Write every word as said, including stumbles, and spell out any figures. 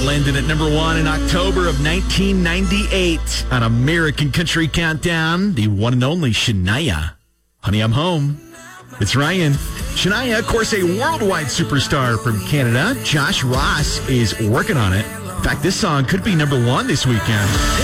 landed at number one in October of nineteen ninety-eight on American Country Countdown, the one and only Shania. Honey, I'm Home. It's Ryan. Shania, of course, a worldwide superstar from Canada. Josh Ross is working on it. In fact, this song could be number one this weekend.